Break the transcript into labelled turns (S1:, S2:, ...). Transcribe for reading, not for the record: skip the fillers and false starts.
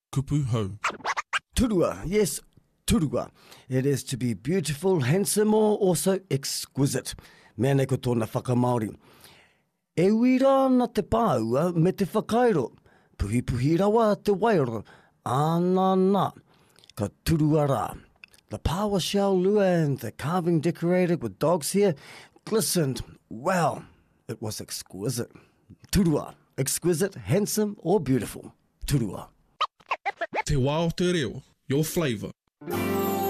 S1: kupu hau.
S2: Turua, yes, turua. It is to be beautiful, handsome, or also exquisite. Mea nei ko tōna whakamaori. E wira na te pāua me te whakairo. Puhi puhi rawa te wairo. Anana. Ka turua rā. The power shell lure and the carving decorated with dogs here glistened. Wow, it was exquisite. Turua. Exquisite, handsome, or beautiful. Turua.
S1: Te wā o te reo, your flavour.